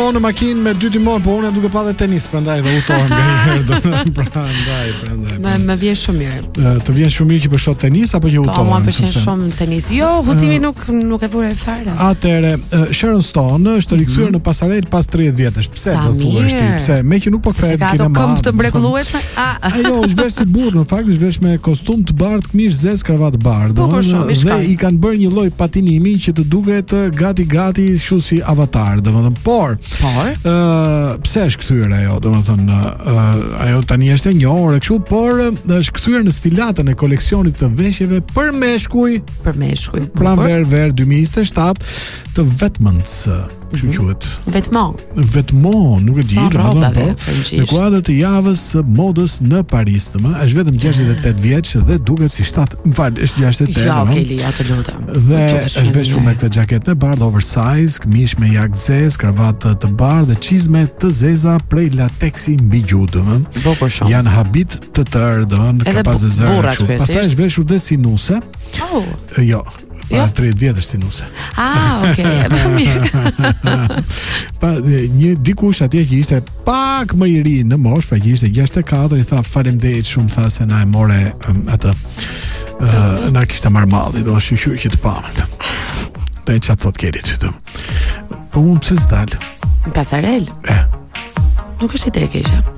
në makinë me 2 timon, po unë duke pa dhe tenis, prandaj dhe utohem nganjëherë. Prandaj. Më vjen shumë mirë. Të vjen shumë mirë që po shoh tenis apo që utohem? Po, mua pëlqen shumë tenis. Jo, hutimi nuk e vure fare. Atëre, Sharon Stone është rikthyer në pasarel pas 30 vjetësh. Pse do thuhesh ti? Pse? Me që nuk po kthehet në kinema. Ka këmbë të mrekullueshme? Ajo është vesh si burr, në fakt është vesh me kostum të bardhë, këmishë zez, kravatë bardhë. Dhe i kanë bërë një lloj patinimi që të duket gati kështu si Avatar, domethënë. Por pse është kthyer ajo, domethënë ajo tani është e njohur kështu, por është kthyer në sfilatën e koleksionit të veshjeve për meshkuj. Pranver 2027 të Vetments, kështu quhet. Vetmo, nuk e di, në kuadër të javës së modës në Paris, është vetëm 68 vjeç dhe duket si 7, është 68. Ja, okay, të lutem. Dhe është veshur me këtë xhaketë e bardhë oversize, këmishë me jak zez, kravatë të bardhë dhe çizme të zeza prej lateksi mbi gjuhë. Janë habit të tërë, ka pas zezë. Pastaj është veshur dhe sinuse. Jo. Pa 30 vjetësh sinuse. Okay, më mirë. Pa një dikush atje që ishte pak më i ri në moshë, pa që ishte 64, i tha faleminderit shumë, tha se na e more atë na kishte marrë malli, do shqyr që të pamë. Dhe çfarë thot Keri ty? Po unë pse s'dal? Pasarel? Nuk është ide e keqe.